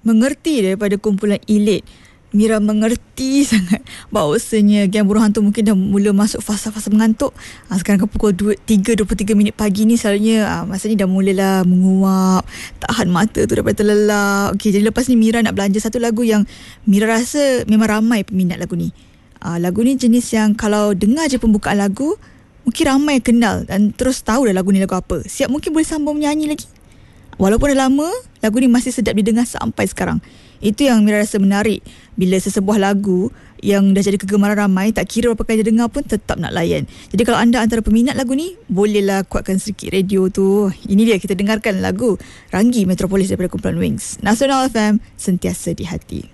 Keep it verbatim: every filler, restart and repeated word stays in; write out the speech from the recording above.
mengerti daripada kumpulan elit. Mira mengerti sangat bahawasanya Geng Burung Hantu mungkin dah mula masuk fasa-fasa mengantuk. Ha, sekarang ke pukul tiga dua puluh tiga minit pagi ni selalunya ha, masa ni dah mulalah menguap, tahan mata tu daripada terlelap. Okey, jadi lepas ni Mira nak belanja satu lagu yang Mira rasa memang ramai peminat lagu ni. Ha, lagu ni jenis yang kalau dengar je pembukaan lagu mungkin ramai kenal dan terus tahu dah lagu ni lagu apa. Siap mungkin boleh sambung menyanyi lagi. Walaupun dah lama, lagu ni masih sedap didengar sampai sekarang. Itu yang Mira rasa menarik. Bila sesebuah lagu yang dah jadi kegemaran ramai, tak kira berapa kali dia dengar pun tetap nak layan. Jadi kalau anda antara peminat lagu ni, bolehlah kuatkan sedikit radio tu. Ini dia, kita dengarkan lagu Ranggi Metropolis daripada kumpulan Wings. Nasional F M, sentiasa di hati.